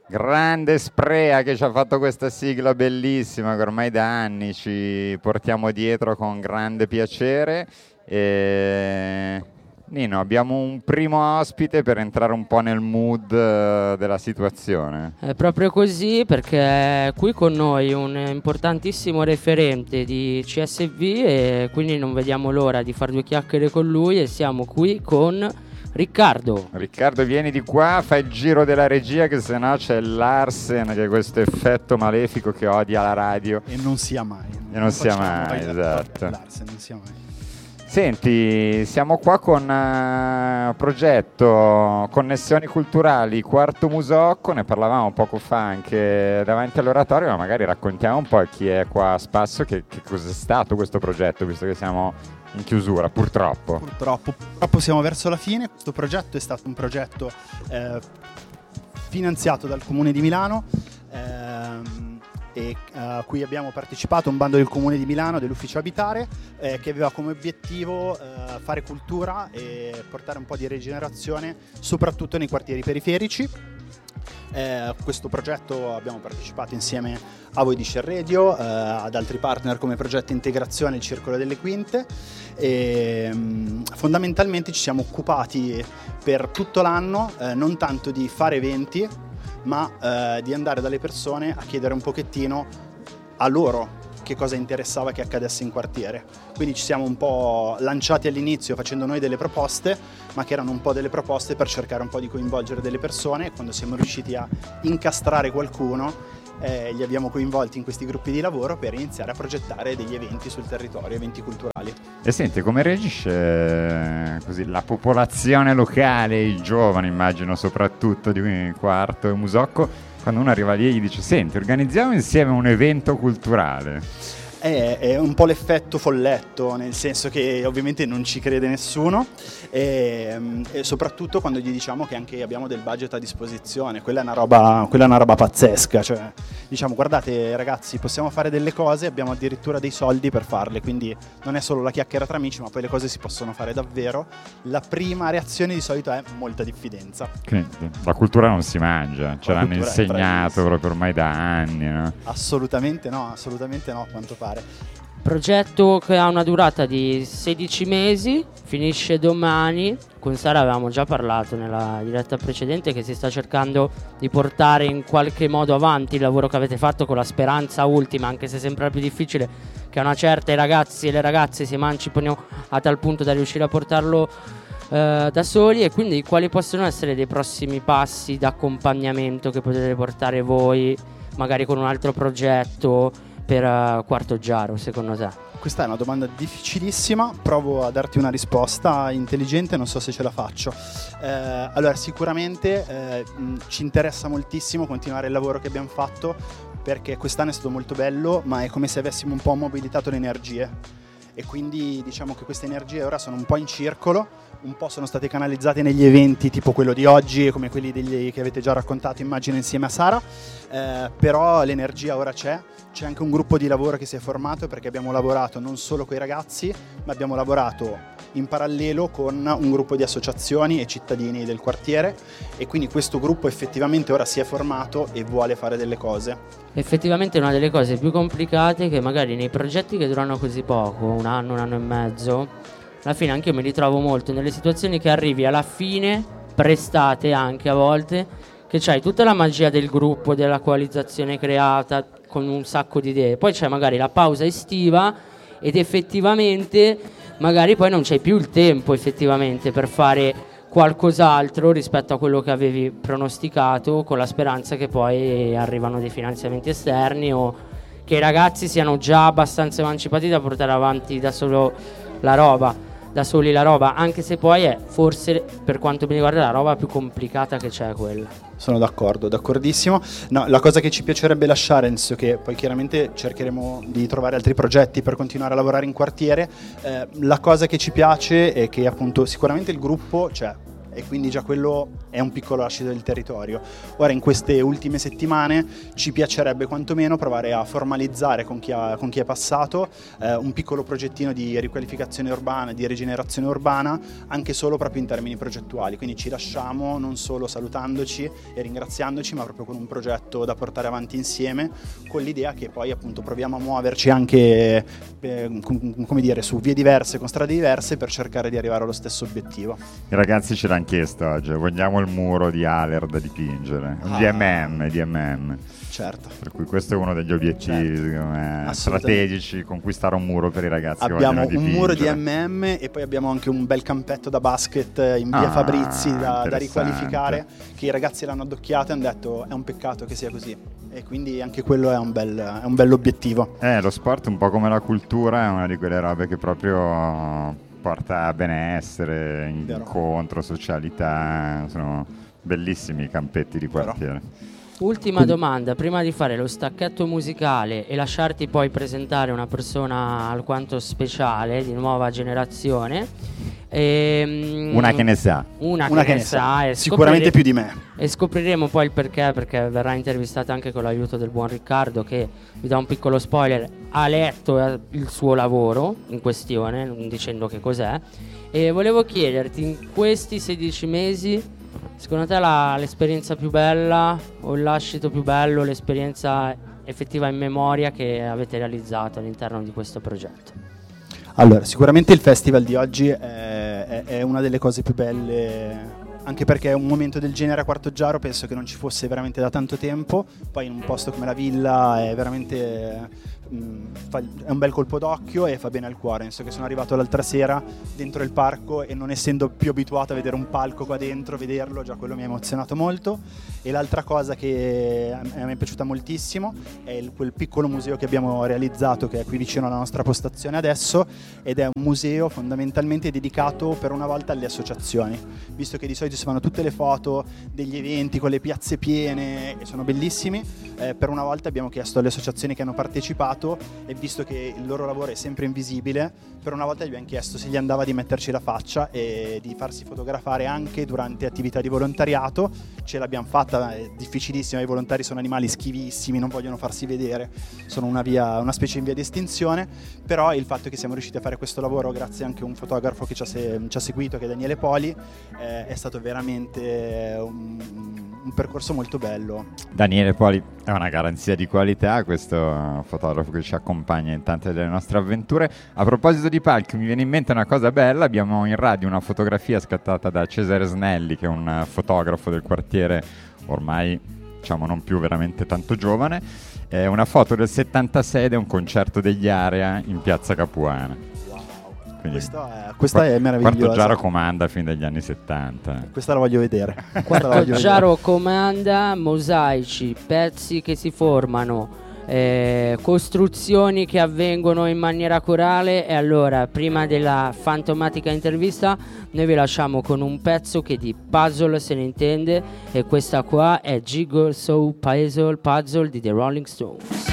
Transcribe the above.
Grande Sprea che ci ha fatto questa sigla bellissima che ormai da anni ci portiamo dietro con grande piacere. E... Nino, abbiamo un primo ospite per entrare un po' nel mood della situazione. È proprio così, perché è qui con noi un importantissimo referente di CSV e quindi non vediamo l'ora di fare due chiacchiere con lui e siamo qui con Riccardo. Riccardo, vieni di qua, fai il giro della regia che sennò c'è Larsen, che è questo effetto malefico che odia la radio. E non sia mai. Non sia mai, esatto. Larsen, non sia mai. Senti, siamo qua con progetto Connessioni Culturali Quarto Musocco, ne parlavamo poco fa anche davanti all'oratorio, ma magari raccontiamo un po' a chi è qua a spasso che cos'è stato questo progetto, visto che siamo in chiusura, purtroppo. Purtroppo siamo verso la fine. Questo progetto è stato un progetto finanziato dal Comune di Milano, e a cui abbiamo partecipato un bando del Comune di Milano, dell'Ufficio Abitare, che aveva come obiettivo fare cultura e portare un po' di rigenerazione soprattutto nei quartieri periferici. Questo progetto abbiamo partecipato insieme a voi di Share Radio, ad altri partner come Progetto Integrazione e il Circolo delle Quinte, e fondamentalmente ci siamo occupati per tutto l'anno non tanto di fare eventi, ma di andare dalle persone a chiedere un pochettino a loro che cosa interessava che accadesse in quartiere. Quindi ci siamo un po' lanciati all'inizio facendo noi delle proposte, ma che erano un po' delle proposte per cercare un po' di coinvolgere delle persone. Quando siamo riusciti a incastrare qualcuno, li abbiamo coinvolti in questi gruppi di lavoro per iniziare a progettare degli eventi sul territorio, eventi culturali. E senti, come reagisce così la popolazione locale, i giovani immagino soprattutto di Quarto e Musocco, quando uno arriva lì e gli dice: senti, organizziamo insieme un evento culturale? È un po' l'effetto folletto, nel senso che ovviamente non ci crede nessuno, e soprattutto quando gli diciamo che anche abbiamo del budget a disposizione. Quella è una roba pazzesca, cioè diciamo: guardate ragazzi, possiamo fare delle cose, abbiamo addirittura dei soldi per farle, quindi non è solo la chiacchiera tra amici, ma poi le cose si possono fare davvero. La prima reazione di solito è molta diffidenza. La cultura non si mangia, ce l'hanno insegnato proprio ormai da anni, no? Assolutamente no, a quanto pare. Progetto che ha una durata di 16 mesi, finisce domani. Con Sara avevamo già parlato nella diretta precedente che si sta cercando di portare in qualche modo avanti il lavoro che avete fatto, con la speranza ultima, anche se sempre più difficile, che a una certa i ragazzi e le ragazze si emancipino a tal punto da riuscire a portarlo da soli. E quindi quali possono essere dei prossimi passi d'accompagnamento che potete portare voi, magari con un altro progetto per Quarto Giaro, secondo te? Questa è una domanda difficilissima, provo a darti una risposta intelligente, non so se ce la faccio. Allora, sicuramente ci interessa moltissimo continuare il lavoro che abbiamo fatto, perché quest'anno è stato molto bello, ma è come se avessimo un po' mobilitato le energie, e quindi diciamo che queste energie ora sono un po' in circolo, un po' sono state canalizzate negli eventi tipo quello di oggi, come quelli che avete già raccontato, immagino, insieme a Sara, però l'energia ora c'è anche un gruppo di lavoro che si è formato, perché abbiamo lavorato non solo con i ragazzi, ma abbiamo lavorato in parallelo con un gruppo di associazioni e cittadini del quartiere, e quindi questo gruppo effettivamente ora si è formato e vuole fare delle cose. Effettivamente una delle cose più complicate, che magari nei progetti che durano così poco, un anno e mezzo, alla fine anche io mi ritrovo molto nelle situazioni che arrivi alla fine, prestate anche a volte, che c'hai tutta la magia del gruppo, della coalizzazione creata con un sacco di idee, poi c'è magari la pausa estiva ed effettivamente magari poi non c'hai più il tempo effettivamente per fare qualcos'altro rispetto a quello che avevi pronosticato, con la speranza che poi arrivano dei finanziamenti esterni o che i ragazzi siano già abbastanza emancipati da portare avanti da soli la roba, anche se poi è forse, per quanto mi riguarda, la roba più complicata che c'è quella. Sono d'accordissimo. No, la cosa che ci piacerebbe lasciare, nel senso che poi chiaramente cercheremo di trovare altri progetti per continuare a lavorare in quartiere, la cosa che ci piace è che appunto sicuramente il gruppo c'è, e quindi già quello è un piccolo lascito del territorio. Ora in queste ultime settimane ci piacerebbe quantomeno provare a formalizzare con chi è passato un piccolo progettino di riqualificazione urbana, di rigenerazione urbana, anche solo proprio in termini progettuali, quindi ci lasciamo non solo salutandoci e ringraziandoci, ma proprio con un progetto da portare avanti insieme, con l'idea che poi appunto proviamo a muoverci anche come dire, su vie diverse, con strade diverse, per cercare di arrivare allo stesso obiettivo. I ragazzi ce l'hanno chiesto oggi, vogliamo il muro di Aler da dipingere, un DMM. Certo. Per cui questo è uno degli obiettivi, secondo me, strategici, conquistare un muro per i ragazzi che vogliono dipingere. Abbiamo un muro di MM e poi abbiamo anche un bel campetto da basket in via Fabrizi da riqualificare, che i ragazzi l'hanno addocchiato e hanno detto è un peccato che sia così, e quindi anche quello è un bel obiettivo. Lo sport, un po' come la cultura, è una di quelle robe che proprio porta a benessere, incontro, socialità, sono bellissimi i campetti di quartiere. Ultima domanda, prima di fare lo stacchetto musicale e lasciarti poi presentare una persona alquanto speciale, di nuova generazione. Una che ne sa. Una che ne sa. Sicuramente più di me. E scopriremo poi il perché verrà intervistata anche con l'aiuto del buon Riccardo, che, vi dà un piccolo spoiler, ha letto il suo lavoro in questione, non dicendo che cos'è. E volevo chiederti, in questi 16 mesi, secondo te l'esperienza più bella o il lascito più bello, l'esperienza effettiva in memoria che avete realizzato all'interno di questo progetto? Allora, sicuramente il festival di oggi è una delle cose più belle, anche perché un momento del genere a Quartoggiaro penso che non ci fosse veramente da tanto tempo. Poi in un posto come la Villa è veramente è un bel colpo d'occhio e fa bene al cuore. Penso che sono arrivato l'altra sera dentro il parco e, non essendo più abituato a vedere un palco qua dentro, vederlo già quello mi ha emozionato molto. E l'altra cosa che a me è piaciuta moltissimo è quel piccolo museo che abbiamo realizzato, che è qui vicino alla nostra postazione adesso, ed è un museo fondamentalmente dedicato per una volta alle associazioni, visto che di solito si fanno tutte le foto degli eventi con le piazze piene e sono bellissimi. Per una volta abbiamo chiesto alle associazioni che hanno partecipato, e visto che il loro lavoro è sempre invisibile, per una volta gli abbiamo chiesto se gli andava di metterci la faccia e di farsi fotografare anche durante attività di volontariato. Ce l'abbiamo fatta, è difficilissima, i volontari sono animali schivissimi, non vogliono farsi vedere, sono una specie in via di estinzione, però il fatto che siamo riusciti a fare questo lavoro grazie anche a un fotografo che ci ha seguito, che è Daniele Poli, è stato veramente un percorso molto bello. Daniele Poli è una garanzia di qualità, questo fotografo che ci accompagna in tante delle nostre avventure. A proposito di palchi, mi viene in mente una cosa bella: abbiamo in radio una fotografia scattata da Cesare Snelli, che è un fotografo del quartiere ormai, diciamo, non più veramente tanto giovane. È una foto del 76 ed è un concerto degli Area in piazza Capuana. Questa è meravigliosa. Quartoggiaro comanda fin dagli anni 70. Questa la voglio vedere. Quartoggiaro comanda, mosaici, pezzi che si formano, costruzioni che avvengono in maniera corale. E allora, prima della fantomatica intervista, noi vi lasciamo con un pezzo che di puzzle se ne intende, e questa qua è Jigsaw Puzzle di The Rolling Stones.